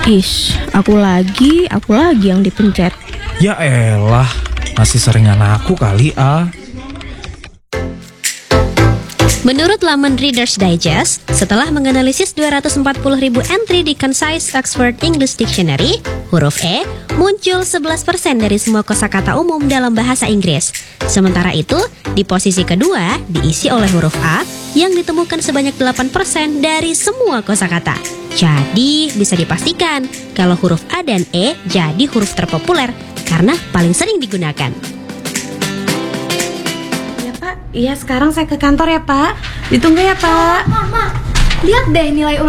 Aku lagi yang dipencet. Ya elah, masih seringan aku kali Menurut laman Reader's Digest, setelah menganalisis 240.000 entry di Concise Oxford English Dictionary, huruf E muncul 11% dari semua kosakata umum dalam bahasa Inggris. Sementara itu, di posisi kedua diisi oleh huruf A yang ditemukan sebanyak 8% dari semua kosakata. Jadi, bisa dipastikan kalau huruf A dan E jadi huruf terpopuler karena paling sering digunakan. Iya, sekarang saya ke kantor ya, Pak. Ditunggu ya, Pak. Mama, lihat deh nilai